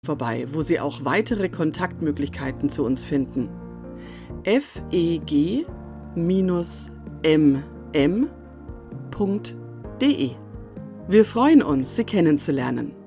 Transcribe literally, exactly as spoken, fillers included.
vorbei, wo Sie auch weitere Kontaktmöglichkeiten zu uns finden. f e g m m punkt d e. Wir freuen uns, Sie kennenzulernen.